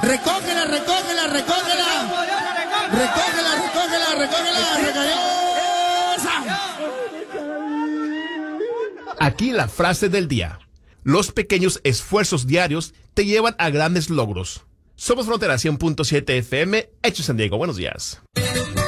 Recógela, recógela, recógela. Recógela, recógela, recógela, recógela. Aquí la frase del día. Los pequeños esfuerzos diarios te llevan a grandes logros. Somos Frontera 100.7 FM, hecho San Diego. Buenos días.